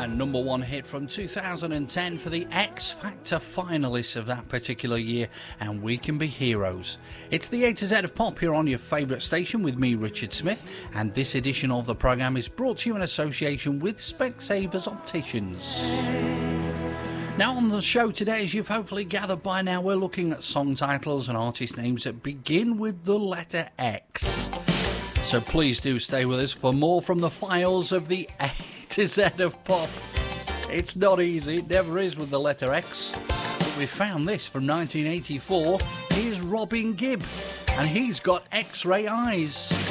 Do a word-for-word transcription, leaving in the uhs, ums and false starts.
A number one hit from two thousand ten for the X Factor finalists of that particular year, and We Can Be Heroes. It's the A to Z of Pop here on your favourite station with me, Richard Smith, and this edition of the programme is brought to you in association with Specsavers Opticians. Now on the show today, as you've hopefully gathered by now, we're looking at song titles and artist names that begin with the letter X. So please do stay with us for more from the files of the A to Z of Pop. It's not easy, it never is with the letter X. But we found this from nineteen eighty-four. Here's Robin Gibb, and he's got X-ray eyes.